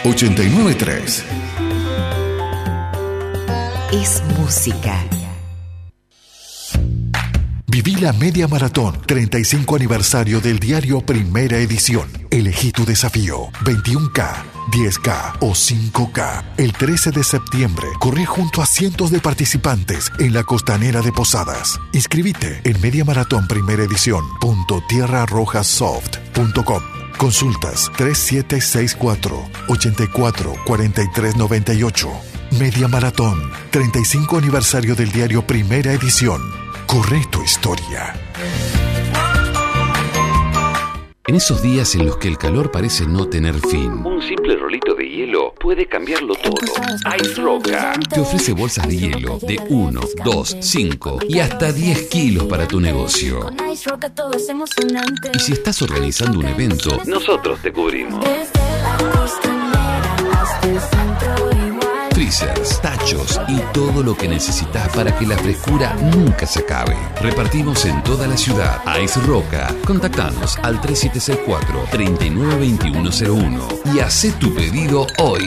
89.3 es música. Viví la Media Maratón, 35 aniversario del diario Primera Edición. Elegí tu desafío, 21K, 10K o 5K. El 13 de septiembre, corrí junto a cientos de participantes en la costanera de Posadas. Inscribite en mediamaratonprimeredición.tierrarojassoft.com. Consultas 3764-844398. Media Maratón, 35 aniversario del diario Primera Edición. Corre tu historia. En esos días en los que el calor parece no tener fin, un simple rolito de hielo puede cambiarlo todo. Ice Roca te ofrece bolsas de hielo de 1, 2, 5 y hasta 10 kilos para tu negocio. Y si estás organizando un evento, nosotros te cubrimos. Freezers, tachos y todo lo que necesitas para que la frescura nunca se acabe. Repartimos en toda la ciudad. Ice Roca. Contactanos al 3764-392101 y haz tu pedido hoy.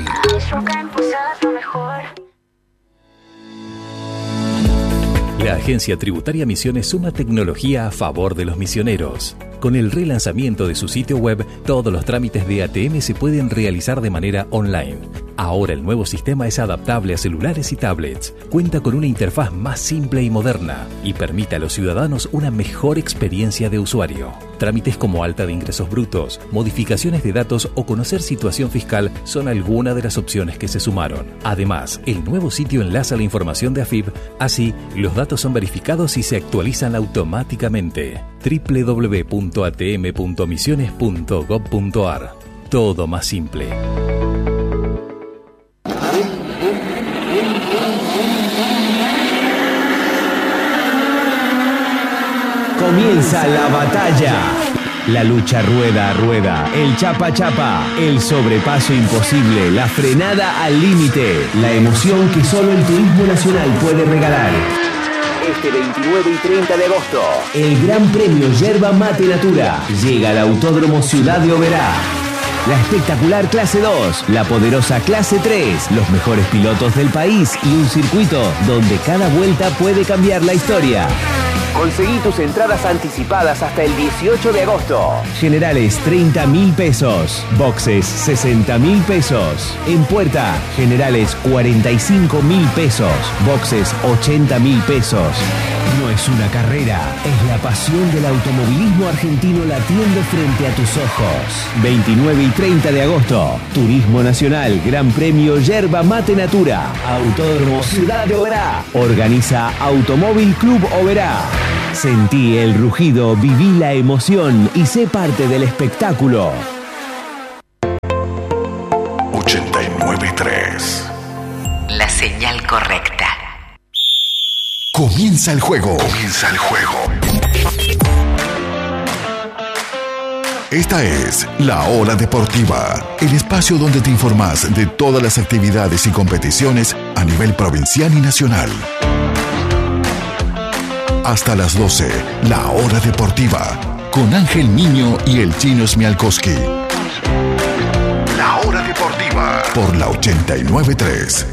La Agencia Tributaria Misiones suma tecnología a favor de los misioneros. Con el relanzamiento de su sitio web, todos los trámites de ATM se pueden realizar de manera online. Ahora el nuevo sistema es adaptable a celulares y tablets, cuenta con una interfaz más simple y moderna y permite a los ciudadanos una mejor experiencia de usuario. Trámites como alta de ingresos brutos, modificaciones de datos o conocer situación fiscal son algunas de las opciones que se sumaron. Además, el nuevo sitio enlaza la información de AFIP, así los datos son verificados y se actualizan automáticamente. www.atm.misiones.gov.ar. Todo más simple. Comienza la batalla. La lucha rueda a rueda, el chapa a chapa, el sobrepaso imposible, la frenada al límite, la emoción que solo el turismo nacional puede regalar. Este 29 y 30 de agosto, el Gran Premio Yerba Mate Natura llega al Autódromo Ciudad de Oberá. La espectacular Clase 2, la poderosa Clase 3, los mejores pilotos del país y un circuito donde cada vuelta puede cambiar la historia. Conseguí tus entradas anticipadas hasta el 18 de agosto. Generales 30.000 pesos. Boxes 60.000 pesos. En puerta, generales 45.000 pesos. Boxes 80.000 pesos. No es una carrera, es la pasión del automovilismo argentino latiendo frente a tus ojos. 29 y 30 de agosto, Turismo Nacional, Gran Premio Yerba Mate Natura, Autódromo Ciudad de Oberá. Organiza Automóvil Club Oberá. Sentí el rugido, viví la emoción y sé parte del espectáculo. 89.3 La señal correcta. Comienza el juego. Comienza el juego. Esta es La Hora Deportiva, el espacio donde te informás de todas las actividades y competiciones a nivel provincial y nacional. Hasta las 12, La Hora Deportiva, con Ángel Niño y el Chino Smialkowski. La Hora Deportiva, por la 89.3.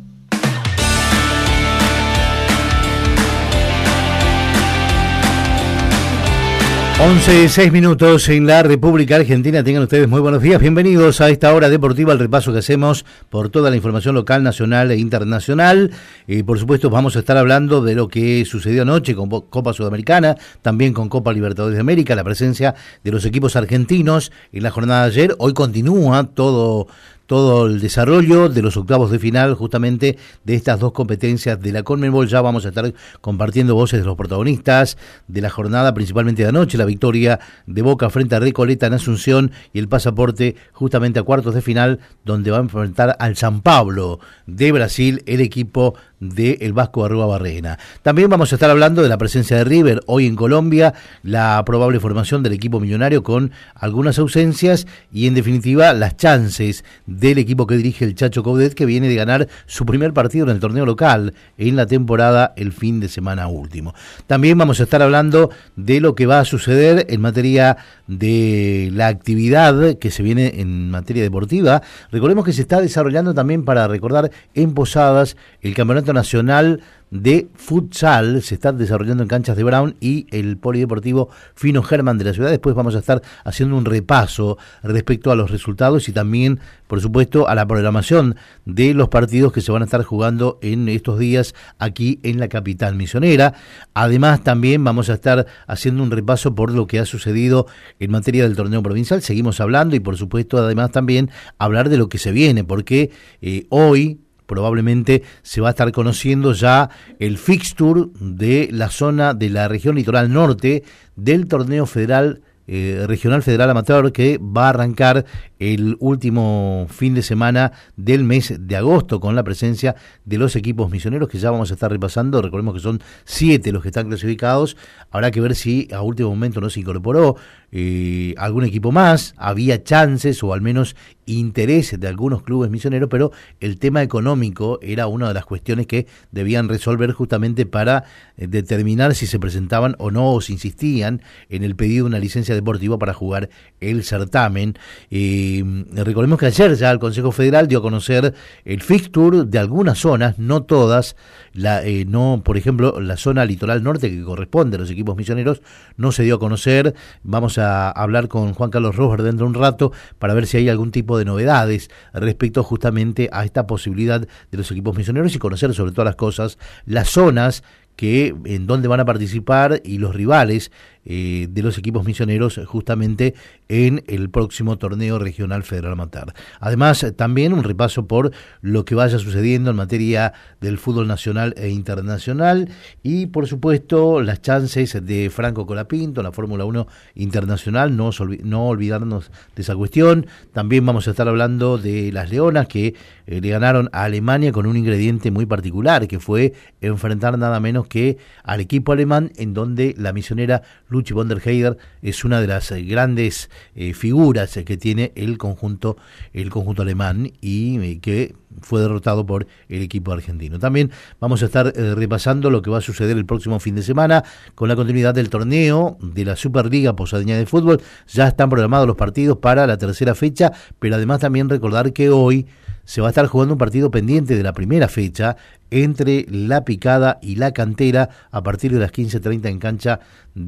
11:06 en la República Argentina. Tengan ustedes muy buenos días. Bienvenidos a esta hora deportiva, el repaso que hacemos por toda la información local, nacional e internacional. Por supuesto, vamos a estar hablando de lo que sucedió anoche con Copa Sudamericana, también con Copa Libertadores de América, la presencia de los equipos argentinos en la jornada de ayer. Hoy continúa todo el desarrollo de los octavos de final justamente de estas dos competencias de la Conmebol. Ya vamos a estar compartiendo voces de los protagonistas de la jornada, principalmente de anoche, la victoria de Boca frente a Recoleta en Asunción y el pasaporte justamente a cuartos de final, donde va a enfrentar al San Pablo de Brasil, el equipo del Vasco Arruabarrena. También vamos a estar hablando de la presencia de River hoy en Colombia, la probable formación del equipo millonario con algunas ausencias y en definitiva las chances del equipo que dirige el Chacho Coudet, que viene de ganar su primer partido en el torneo local en la temporada el fin de semana último. También vamos a estar hablando de lo que va a suceder en materia de la actividad que se viene en materia deportiva. Recordemos que se está desarrollando también, para recordar, en Posadas el Campeonato Nacional de Futsal. Se está desarrollando en canchas de Brown y el Polideportivo Fino Germán de la ciudad. Después vamos a estar haciendo un repaso respecto a los resultados y también, por supuesto, a la programación de los partidos que se van a estar jugando en estos días aquí en la capital misionera. Además, también vamos a estar haciendo un repaso por lo que ha sucedido en materia del torneo provincial. Seguimos hablando y, por supuesto, además también hablar de lo que se viene, porque hoy probablemente se va a estar conociendo ya el fixture de la zona de la región litoral norte del torneo federal regional federal amateur, que va a arrancar el último fin de semana del mes de agosto con la presencia de los equipos misioneros que ya vamos a estar repasando. Recordemos que son 7 los que están clasificados. Habrá que ver si a último momento no se incorporó algún equipo más. Había chances o al menos interés de algunos clubes misioneros, pero el tema económico era una de las cuestiones que debían resolver justamente para determinar si se presentaban o no, o si insistían en el pedido de una licencia deportiva para jugar el certamen. Recordemos que ayer ya el Consejo Federal dio a conocer el fixture de algunas zonas, no todas. No, por ejemplo, la zona litoral norte que corresponde a los equipos misioneros no se dio a conocer. Vamos a hablar con Juan Carlos Robert dentro de un rato para ver si hay algún tipo de novedades respecto justamente a esta posibilidad de los equipos misioneros y conocer sobre todas las cosas las zonas en donde van a participar y los rivales de los equipos misioneros justamente en el próximo torneo regional federal amateur. Además, también un repaso por lo que vaya sucediendo en materia del fútbol nacional e internacional y, por supuesto, las chances de Franco Colapinto en la Fórmula 1 internacional, no olvidarnos de esa cuestión. También vamos a estar hablando de las Leonas que le ganaron a Alemania con un ingrediente muy particular, que fue enfrentar nada menos que al equipo alemán, en donde la misionera Luchi von der Heider es una de las grandes figuras que tiene el conjunto alemán y que fue derrotado por el equipo argentino. También vamos a estar repasando lo que va a suceder el próximo fin de semana con la continuidad del torneo de la Superliga Posadeña de Fútbol. Ya están programados los partidos para la tercera fecha, pero además también recordar que hoy se va a estar jugando un partido pendiente de la primera fecha entre La Picada y La Cantera a partir de las 15:30 en cancha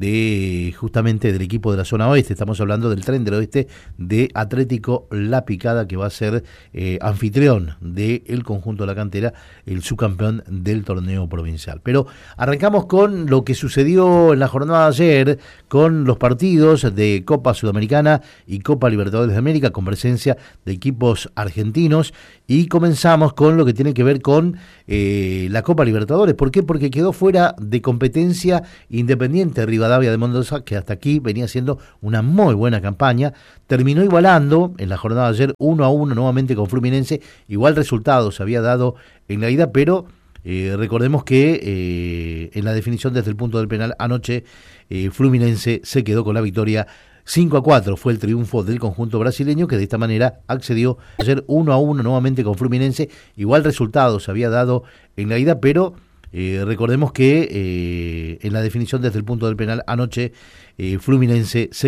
justamente del equipo de la zona oeste. Estamos hablando del Tren del Oeste de Atlético La Picada, que va a ser anfitrión del conjunto de La Cantera, el subcampeón del torneo provincial. Pero arrancamos con lo que sucedió en la jornada de ayer con los partidos de Copa Sudamericana y Copa Libertadores de América con presencia de equipos argentinos, y comenzamos con lo que tiene que ver con la Copa Libertadores. ¿Por qué? Porque quedó fuera de competencia Independiente Rivadavia de Mendoza, que hasta aquí venía haciendo una muy buena campaña. Terminó igualando en la jornada de ayer 1-1 nuevamente con Fluminense. Igual resultado se había dado en la ida, pero recordemos que en la definición desde el punto del penal anoche Fluminense se quedó con la victoria. 5-4 fue el triunfo del conjunto brasileño, que de esta manera accedió ayer 1-1 nuevamente con Fluminense. Igual resultado se había dado en la ida, pero recordemos que en la definición desde el punto del penal anoche Fluminense se